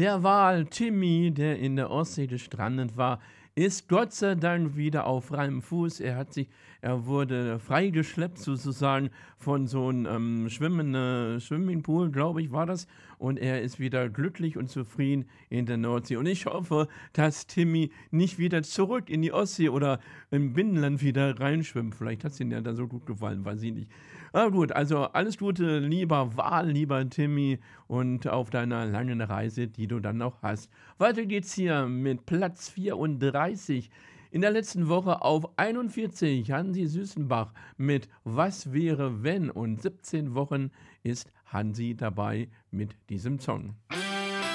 Der Wal Timmy, der in der Ostsee gestrandet war, ist Gott sei Dank wieder auf freiem Fuß. Er wurde freigeschleppt sozusagen von so 'n, Swimmingpool, glaube ich, war das. Und er ist wieder glücklich und zufrieden in der Nordsee. Und ich hoffe, dass Timmy nicht wieder zurück in die Ostsee oder im Binnenland wieder reinschwimmt. Vielleicht hat's ihm ja da so gut gefallen, weiß ich nicht. Aber gut, also alles Gute, lieber Wal, lieber Timmy und auf deiner langen Reise, die du dann noch hast. Weiter geht's hier mit Platz 34. In der letzten Woche auf 41 Hansi Süßenbach mit „Was wäre wenn?" und 17 Wochen ist Hansi dabei mit diesem Song.